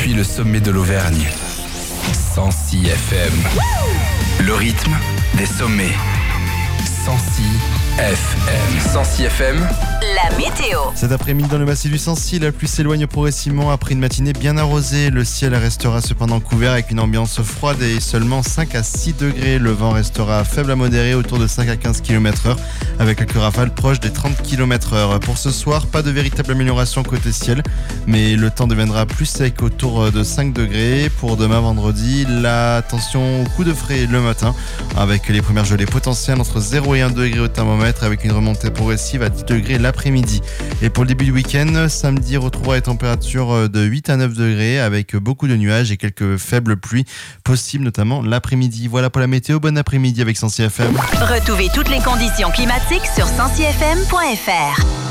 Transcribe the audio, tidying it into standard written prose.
depuis le sommet de l'Auvergne. 106 FM. Le rythme des sommets. 106 FM. 106 FM. La météo. Cet après-midi dans le massif du Sancy, la pluie s'éloigne progressivement après une matinée bien arrosée. Le ciel restera cependant couvert avec une ambiance froide et seulement 5 à 6 degrés. Le vent restera faible à modéré autour de 5 à 15 km/h avec quelques rafales proches des 30 km/h. Pour ce soir, pas de véritable amélioration côté ciel, mais le temps deviendra plus sec autour de 5 degrés. Pour demain vendredi, l'attention au coup de frais le matin avec les premières gelées potentielles entre 0 et 1 degré au thermomètre avec une remontée progressive à 10 degrés l'après-midi. Et pour le début du week-end, samedi retrouvera les températures de 8 à 9 degrés avec beaucoup de nuages et quelques faibles pluies possibles, notamment l'après-midi. Voilà pour la météo. Bon après-midi avec 106 FM. Retrouvez toutes les conditions climatiques sur 106fm.fr.